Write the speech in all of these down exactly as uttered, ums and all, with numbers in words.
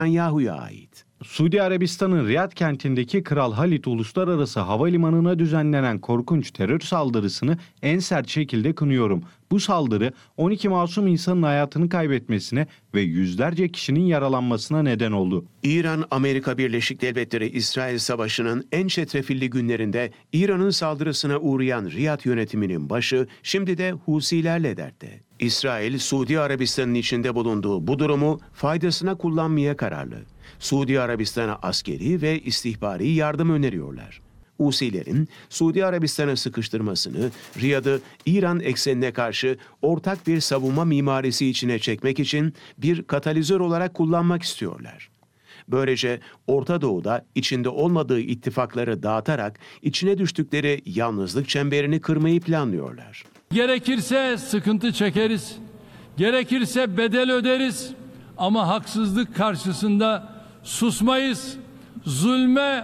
Netanyahu'ya ait. Suudi Arabistan'ın Riyad kentindeki Kral Halid Uluslararası Havalimanı'na düzenlenen korkunç terör saldırısını en sert şekilde kınıyorum. Bu saldırı on iki masum insanın hayatını kaybetmesine ve yüzlerce kişinin yaralanmasına neden oldu. İran-Amerika Birleşik Devletleri-İsrail Savaşı'nın en çetrefilli günlerinde İran'ın saldırısına uğrayan Riyad yönetiminin başı şimdi de Husilerle dertte. İsrail, Suudi Arabistan'ın içinde bulunduğu bu durumu faydasına kullanmaya kararlı. Suudi Arabistan'a askeri ve istihbari yardım öneriyorlar. Husilerin Suudi Arabistan'a sıkıştırmasını, Riyad'ı İran eksenine karşı ortak bir savunma mimarisi içine çekmek için bir katalizör olarak kullanmak istiyorlar. Böylece Orta Doğu'da içinde olmadığı ittifakları dağıtarak içine düştükleri yalnızlık çemberini kırmayı planlıyorlar. Gerekirse sıkıntı çekeriz, gerekirse bedel öderiz ama haksızlık karşısında susmayız, zulme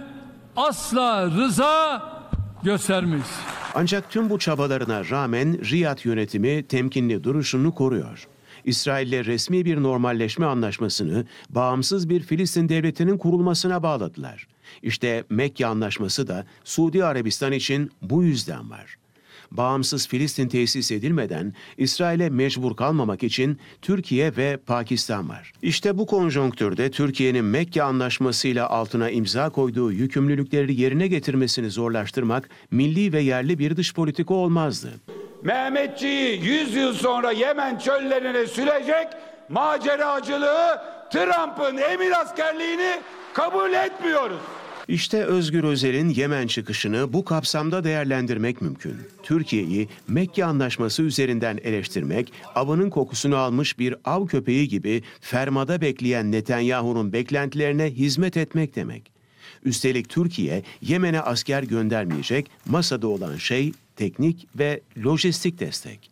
asla rıza göstermeyiz. Ancak tüm bu çabalarına rağmen Riyad yönetimi temkinli duruşunu koruyor. İsrail'le resmi bir normalleşme anlaşmasını bağımsız bir Filistin devletinin kurulmasına bağladılar. İşte Mekke Anlaşması da Suudi Arabistan için bu yüzden var. Bağımsız Filistin tesis edilmeden İsrail'e mecbur kalmamak için Türkiye ve Pakistan var. İşte bu konjonktürde Türkiye'nin Mekke Anlaşması'yla altına imza koyduğu yükümlülükleri yerine getirmesini zorlaştırmak milli ve yerli bir dış politika olmazdı. Mehmetçiği yüz yıl sonra Yemen çöllerine sürecek maceracılığı, Trump'ın emir askerliğini kabul etmiyoruz. İşte Özgür Özel'in Yemen çıkışını bu kapsamda değerlendirmek mümkün. Türkiye'yi Mekke Anlaşması üzerinden eleştirmek, avının kokusunu almış bir av köpeği gibi fermada bekleyen Netanyahu'nun beklentilerine hizmet etmek demek. Üstelik Türkiye, Yemen'e asker göndermeyecek, masada olan şey teknik ve lojistik destek.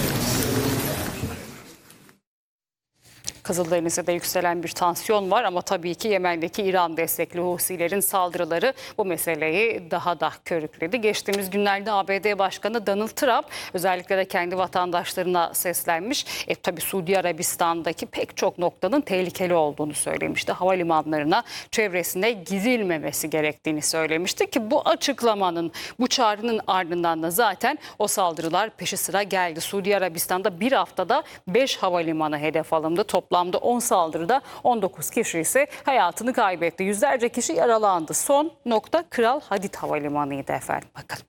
Kızıldeniz'de de yükselen bir tansiyon var ama tabii ki Yemen'deki İran destekli Husilerin saldırıları bu meseleyi daha da körükledi. Geçtiğimiz günlerde A B D Başkanı Donald Trump özellikle de kendi vatandaşlarına seslenmiş. E, tabii Suudi Arabistan'daki pek çok noktanın tehlikeli olduğunu söylemişti. Havalimanlarına, çevresine gidilmemesi gerektiğini söylemişti ki bu açıklamanın, bu çağrının ardından da zaten o saldırılar peşi sıra geldi. Suudi Arabistan'da bir haftada beş havalimanı hedef alındı. Toplam Toplamda on saldırıda on dokuz kişi ise hayatını kaybetti. Yüzlerce kişi yaralandı. Son nokta Kral Halid Havalimanı'ydı efendim. Bakalım.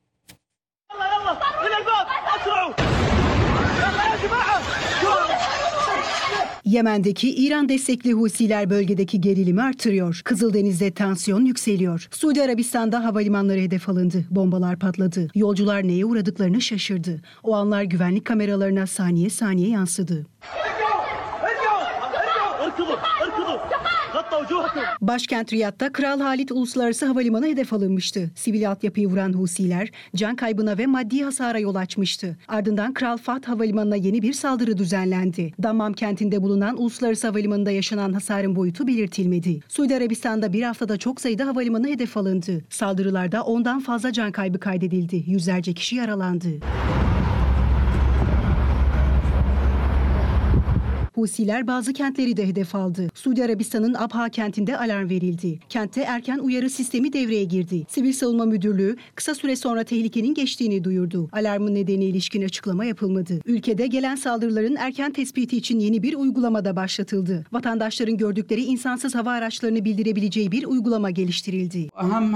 Yemen'deki İran destekli Husiler bölgedeki gerilimi artırıyor. Kızıldeniz'de tansiyon yükseliyor. Suudi Arabistan'da havalimanları hedef alındı. Bombalar patladı. Yolcular neye uğradıklarını şaşırdı. O anlar güvenlik kameralarına saniye saniye yansıdı. Başkent Riyad'da Kral Halid Uluslararası Havalimanı hedef alınmıştı. Sivil altyapıyı vuran Husiler can kaybına ve maddi hasara yol açmıştı. Ardından Kral Fahd Havalimanı'na yeni bir saldırı düzenlendi. Dammam kentinde bulunan Uluslararası Havalimanı'nda yaşanan hasarın boyutu belirtilmedi. Suudi Arabistan'da bir haftada çok sayıda havalimanı hedef alındı. Saldırılarda ondan fazla can kaybı kaydedildi. Yüzlerce kişi yaralandı. Husiler bazı kentleri de hedef aldı. Suudi Arabistan'ın Abha kentinde alarm verildi. Kentte erken uyarı sistemi devreye girdi. Sivil Savunma Müdürlüğü kısa süre sonra tehlikenin geçtiğini duyurdu. Alarmın nedeni ilişkin açıklama yapılmadı. Ülkede gelen saldırıların erken tespiti için yeni bir uygulama da başlatıldı. Vatandaşların gördükleri insansız hava araçlarını bildirebileceği bir uygulama geliştirildi.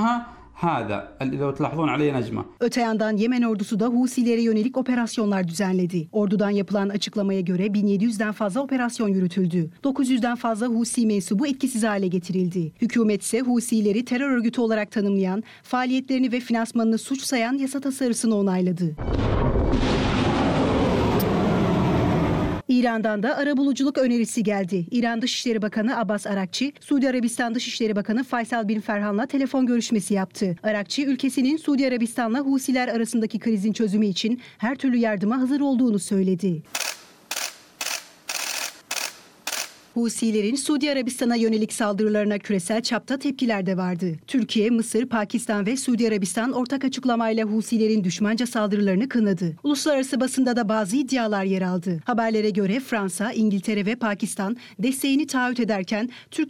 Öte yandan Yemen ordusu da Husilere yönelik operasyonlar düzenledi. Ordudan yapılan açıklamaya göre bin yedi yüzden fazla operasyon yürütüldü. dokuz yüzden fazla Husi mensubu etkisiz hale getirildi. Hükümet ise Husileri terör örgütü olarak tanımlayan, faaliyetlerini ve finansmanını suç sayan yasa tasarısını onayladı. İran'dan da arabuluculuk önerisi geldi. İran Dışişleri Bakanı Abbas Arakçi, Suudi Arabistan Dışişleri Bakanı Faysal bin Ferhan'la telefon görüşmesi yaptı. Arakçi, ülkesinin Suudi Arabistan'la Husiler arasındaki krizin çözümü için her türlü yardıma hazır olduğunu söyledi. Husilerin Suudi Arabistan'a yönelik saldırılarına küresel çapta tepkiler de vardı. Türkiye, Mısır, Pakistan ve Suudi Arabistan ortak açıklamayla Husilerin düşmanca saldırılarını kınadı. Uluslararası basında da bazı iddialar yer aldı. Haberlere göre Fransa, İngiltere ve Pakistan desteğini taahhüt ederken Türkiye